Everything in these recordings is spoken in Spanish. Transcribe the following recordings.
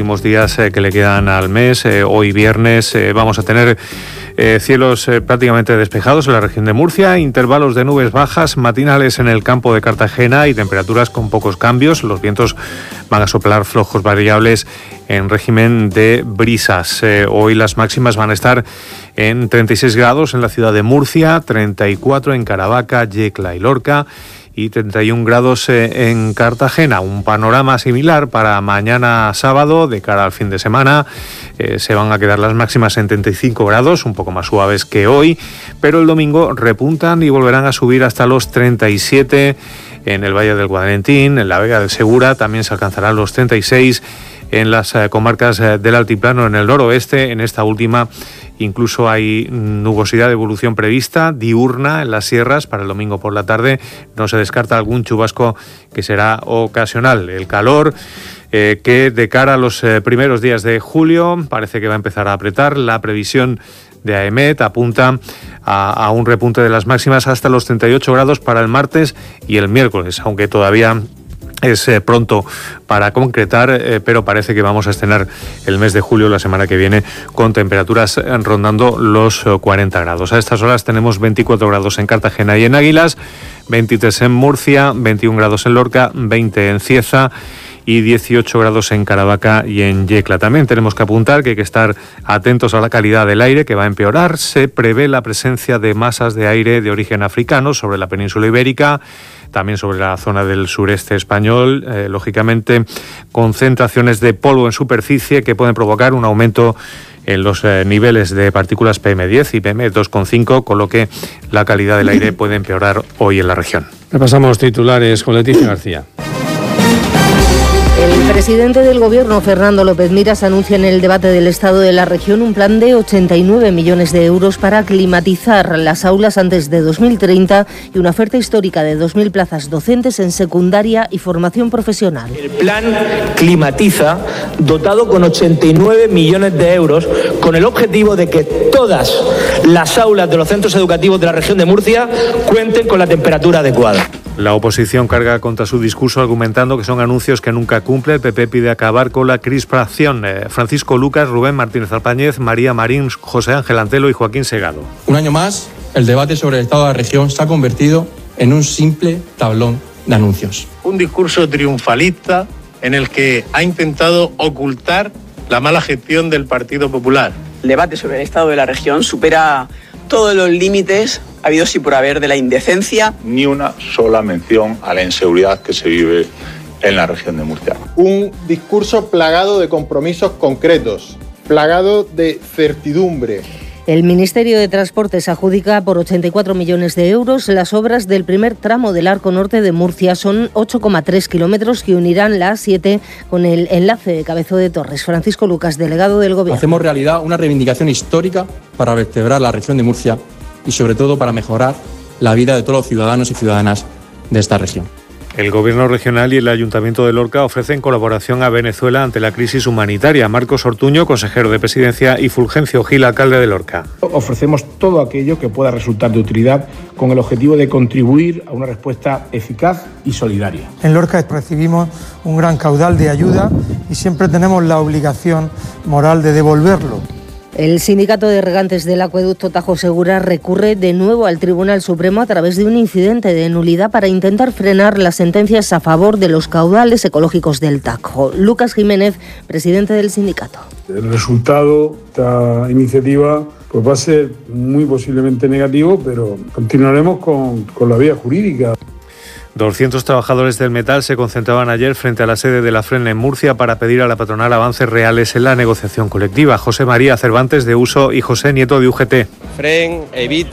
últimos días que le quedan al mes. Hoy viernes vamos a tener cielos prácticamente despejados en la región de Murcia, intervalos de nubes bajas matinales en el campo de Cartagena y temperaturas con pocos cambios. Los vientos van a soplar flojos variables en régimen de brisas. Hoy las máximas van a estar en 36 grados en la ciudad de Murcia, 34 en Caravaca, Yecla y Lorca y 31 grados en Cartagena. Un panorama similar para mañana sábado de cara al fin de semana. Se van a quedar las máximas en 35 grados, un poco más suaves que hoy, pero el domingo repuntan y volverán a subir hasta los 37 en el Valle del Guadalentín, en la Vega del Segura también se alcanzarán los 36 en las comarcas del altiplano en el noroeste. En esta última incluso hay nubosidad de evolución prevista, diurna en las sierras para el domingo por la tarde. No se descarta algún chubasco que será ocasional. El calor que de cara a los primeros días de julio parece que va a empezar a apretar. La previsión de AEMET apunta a un repunte de las máximas hasta los 38 grados para el martes y el miércoles, aunque todavía es pronto para concretar, pero parece que vamos a estrenar el mes de julio, la semana que viene, con temperaturas rondando los 40 grados. A estas horas tenemos 24 grados en Cartagena y en Águilas, 23 en Murcia, 21 grados en Lorca, 20 en Cieza y 18 grados en Caravaca y en Yecla. También tenemos que apuntar que hay que estar atentos a la calidad del aire, que va a empeorar. Se prevé la presencia de masas de aire de origen africano sobre la península ibérica, también sobre la zona del sureste español, lógicamente concentraciones de polvo en superficie que pueden provocar un aumento en los niveles de partículas PM10 y PM2,5, con lo que la calidad del aire puede empeorar hoy en la región. Repasamos titulares con Leticia García. El presidente del Gobierno, Fernando López Miras, anuncia en el debate del Estado de la región un plan de 89 millones de euros para climatizar las aulas antes de 2030 y una oferta histórica de 2.000 plazas docentes en secundaria y formación profesional. El plan climatiza, dotado con 89 millones de euros, con el objetivo de que todas las aulas de los centros educativos de la región de Murcia cuenten con la temperatura adecuada. La oposición carga contra su discurso argumentando que son anuncios que nunca cumple. El PP pide acabar con la crispación. Francisco Lucas, Rubén Martínez Alpáñez, María Marín, José Ángel Antelo y Joaquín Segado. Un año más, el debate sobre el estado de la región se ha convertido en un simple tablón de anuncios. Un discurso triunfalista en el que ha intentado ocultar la mala gestión del Partido Popular. El debate sobre el estado de la región supera todos los límites habidos y por haber de la indecencia. Ni una sola mención a la inseguridad que se vive en la región de Murcia. Un discurso plagado de compromisos concretos, plagado de certidumbre. El Ministerio de Transportes adjudica por 84 millones de euros las obras del primer tramo del Arco Norte de Murcia. Son 8,3 kilómetros que unirán la A7 con el enlace de Cabezo de Torres. Francisco Lucas, delegado del Gobierno. Hacemos realidad una reivindicación histórica para vertebrar la región de Murcia y sobre todo para mejorar la vida de todos los ciudadanos y ciudadanas de esta región. El Gobierno regional y el Ayuntamiento de Lorca ofrecen colaboración a Venezuela ante la crisis humanitaria. Marcos Ortuño, consejero de Presidencia, y Fulgencio Gil, alcalde de Lorca. Ofrecemos todo aquello que pueda resultar de utilidad con el objetivo de contribuir a una respuesta eficaz y solidaria. En Lorca recibimos un gran caudal de ayuda y siempre tenemos la obligación moral de devolverlo. El sindicato de regantes del acueducto Tajo Segura recurre de nuevo al Tribunal Supremo a través de un incidente de nulidad para intentar frenar las sentencias a favor de los caudales ecológicos del Tajo. Lucas Jiménez, presidente del sindicato. El resultado de esta iniciativa pues va a ser muy posiblemente negativo, pero continuaremos con la vía jurídica. 200 trabajadores del metal se concentraban ayer frente a la sede de la FREN en Murcia para pedir a la patronal avances reales en la negociación colectiva. José María Cervantes, de Uso, y José Nieto, de UGT. FREN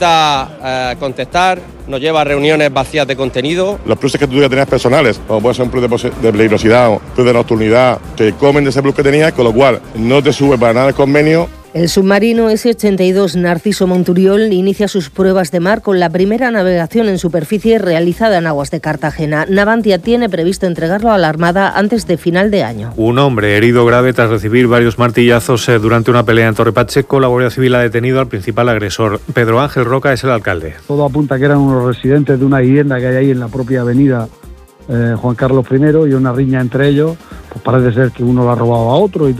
evita contestar, nos lleva a reuniones vacías de contenido. Los pluses que tú ya tenías personales, como puede ser un plus de peligrosidad, un plus de nocturnidad, te comen de ese plus que tenías, con lo cual no te sube para nada el convenio. El submarino S-82 Narciso Monturiol inicia sus pruebas de mar con la primera navegación en superficie realizada en aguas de Cartagena. Navantia tiene previsto entregarlo a la Armada antes de final de año. Un hombre herido grave tras recibir varios martillazos durante una pelea en Torre Pacheco. La Guardia Civil ha detenido al principal agresor. Pedro Ángel Roca es el alcalde. Todo apunta que eran unos residentes de una vivienda que hay ahí en la propia avenida Juan Carlos I, y una riña entre ellos. Pues parece ser que uno lo ha robado a otro.